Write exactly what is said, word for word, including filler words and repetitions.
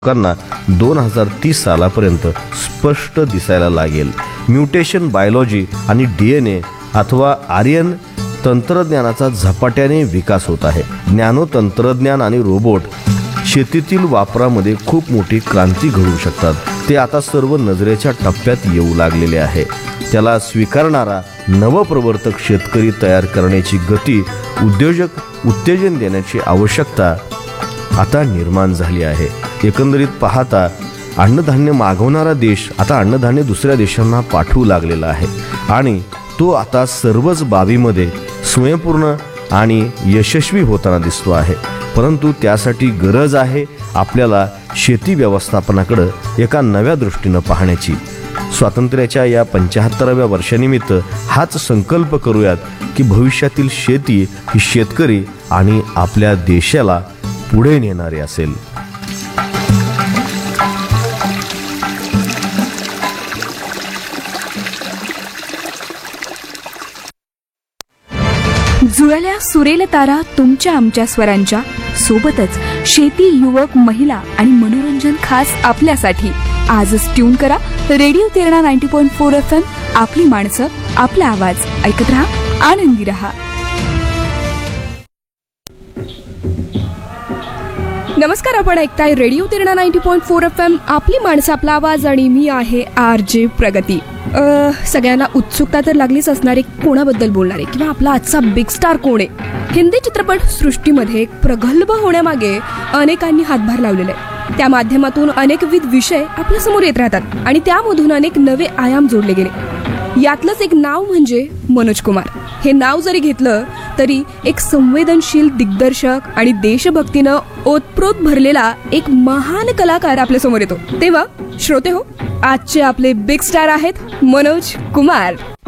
लोकांना दोन हजार तीस सालापर्यंत स्पष्ट दिसायला लागेल. म्युटेशन बायोलॉजी आणि डी एन ए अथवा आर्यन तंत्रज्ञानाचा झपाट्याने विकास होत आहे. नॅनो तंत्रज्ञान आणि रोबोट शेतीतील वापरामध्ये खूप मोठी क्रांती घडवू शकतात. ते आता सर्व नजरेच्या टप्प्यात येऊ लागलेले आहे. त्याला स्वीकारणारा नवप्रवर्तक शेतकरी तयार करण्याची गती उद्योजक उत्तेजन देण्याची आवश्यकता आता निर्माण झाली आहे. एकंदरीत पाहता अन्नधान्य मागवणारा देश आता अन्नधान्य दुसऱ्या देशांना पाठवू लागलेला आहे आणि तो आता सर्वच बाबीमध्ये स्वयंपूर्ण आणि यशस्वी होताना दिसतो आहे. परंतु त्यासाठी गरज आहे आपल्याला शेती व्यवस्थापनाकडे एका नव्या दृष्टीनं पाहण्याची. स्वातंत्र्याच्या या पंच्याहत्तराव्या वर्षानिमित्त हाच संकल्प करूयात की भविष्यातील शेती ही शेतकरी आणि आपल्या देशाला पुढे नेणारी असेल. जुळल्या सुरेल तारा तुमच्या आमच्या स्वरांच्या सोबतच शेती, युवक, महिला आणि मनोरंजन खास आपल्यासाठी. आजच ट्यून करा radio Terna ninety point four F M. आपली माणसं, आपला आवाज. ऐकत रहा, आनंदी रहा. नमस्कार, आपण ऐकताय radio Terna ninety point four F M. आपली माणसं, आपला आवाज आणि मी आहे आर जे प्रगती. सगळ्यांना उत्सुकता तर लागलीच असणार आहे कोणाबद्दल बोलणार आहे किंवा आपला आजचा बिग स्टार कोण आहे. हिंदी चित्रपट सृष्टीमध्ये प्रगल्भ होण्यामागे अनेकांनी हातभार लावलेला आहे. त्या माध्यमातून अनेकविध विषय आपल्या समोर येत राहतात आणि त्यामधून अनेक नवे आयाम जोडले गेले. यातलंच एक नाव म्हणजे मनोज कुमार. हे नाव जरी घेतलं तरी एक संवेदनशील दिग्दर्शक आणि देशभक्तीनं ओतप्रोत भरलेला एक महान कलाकार आपल्या समोर येतो. तेव्हा श्रोते हो, आजचे आपले बिग स्टार आहेत मनोज कुमार.